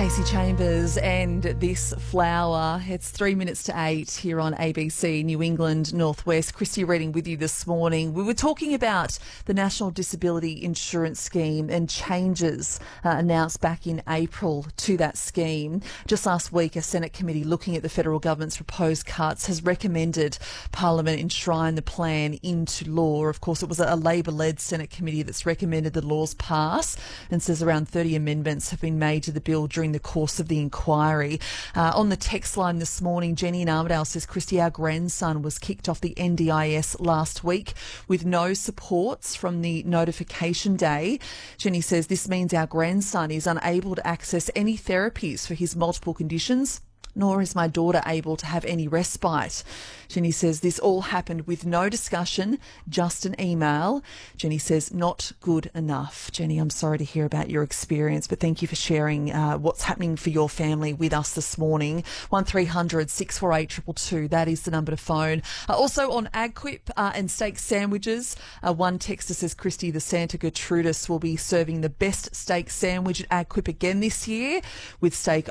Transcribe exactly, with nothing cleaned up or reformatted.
Casey Chambers and This Flower. It's three minutes to eight here on A B C New England Northwest. Christy Reading with you this morning. We were talking about the National Disability Insurance Scheme and changes uh, announced back in April to that scheme. Just last week, a Senate committee looking at the federal government's proposed cuts has recommended Parliament enshrine the plan into law. Of course, it was a Labor-led Senate committee that's recommended the laws pass, and says around thirty amendments have been made to the bill during the course of the inquiry. Uh, on the text line this morning, Jenny in Armidale says, Christy, our grandson was kicked off the N D I S last week with no supports from the notification day. Jenny says this means our grandson is unable to access any therapies for his multiple conditions, nor is my daughter able to have any respite. Jenny says this all happened with no discussion, just an email. Jenny says not good enough. Jenny, I'm sorry to hear about your experience, but thank you for sharing uh, what's happening for your family with us this morning. one three hundred six four eight two two two, that is the number to phone. Uh, also on AgQuip uh, and steak sandwiches, uh, one texter says, Christy, the Santa Gertrudis will be serving the best steak sandwich at AgQuip again this year, with steak